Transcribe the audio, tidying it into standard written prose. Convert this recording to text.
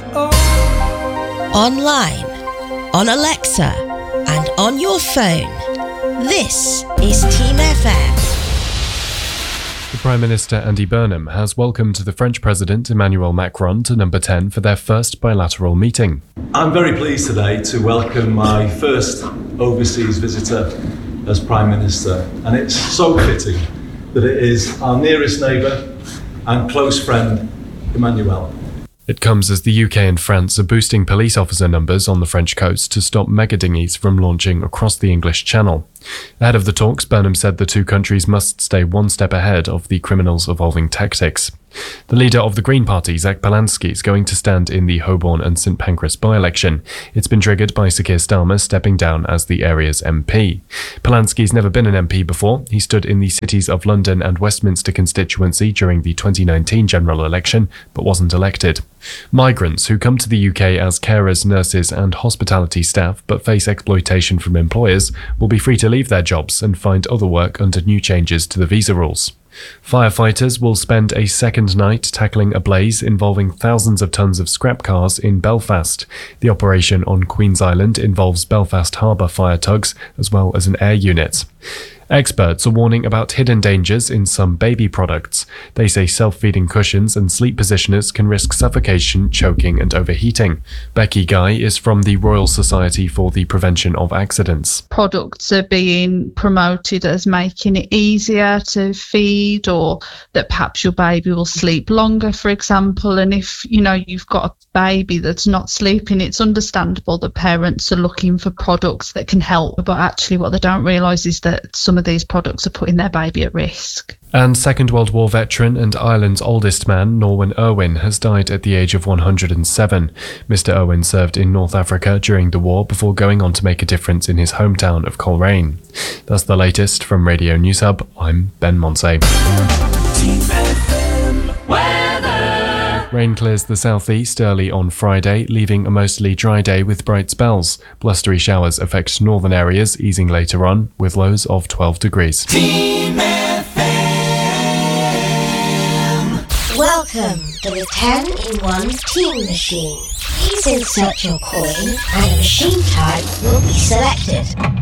Online, on Alexa, and on your phone. This is Team FM. The Prime Minister Andy Burnham has welcomed the French President Emmanuel Macron to Number 10 for their first bilateral meeting. I'm very pleased today to welcome my first overseas visitor as Prime Minister, and it's so fitting that it is our nearest neighbour and close friend, Emmanuel. It comes as the UK and France are boosting police officer numbers on the French coast to stop mega dinghies from launching across the English Channel. Ahead of the talks, Burnham said the two countries must stay one step ahead of the criminals' evolving tactics. The leader of the Green Party, Zach Polanski, is going to stand in the Holborn and St Pancras by-election. It's been triggered by Sir Keir Starmer stepping down as the area's MP. Polanski's never been an MP before. He stood in the cities of London and Westminster constituency during the 2019 general election, but wasn't elected. Migrants who come to the UK as carers, nurses and hospitality staff but face exploitation from employers will be free to leave their jobs and find other work under new changes to the visa rules. Firefighters will spend a second night tackling a blaze involving thousands of tons of scrap cars in Belfast. The operation on Queen's Island involves Belfast Harbour fire tugs as well as an air unit. Experts are warning about hidden dangers in some baby products. They say self-feeding cushions and sleep positioners can risk suffocation, choking and overheating. Becky Guy is from the Royal Society for the Prevention of Accidents. Products are being promoted as making it easier to feed, or that perhaps your baby will sleep longer, for example. And if you've got a baby that's not sleeping, it's understandable that parents are looking for products that can help. But actually what they don't realise is that some of these products are putting their baby at risk. And Second World War veteran and Ireland's oldest man, Norman Irwin, has died at the age of 107. Mr. Irwin served in North Africa during the war before going on to make a difference in his hometown of Coleraine. That's the latest from Radio News Hub. I'm Ben Monsey. Rain clears the southeast early on Friday, leaving a mostly dry day with bright spells. Blustery showers affect northern areas, easing later on, with lows of 12 degrees. Team FM. Welcome to the 10-in-1 Team Machine. Please insert your coin and a machine type will be selected.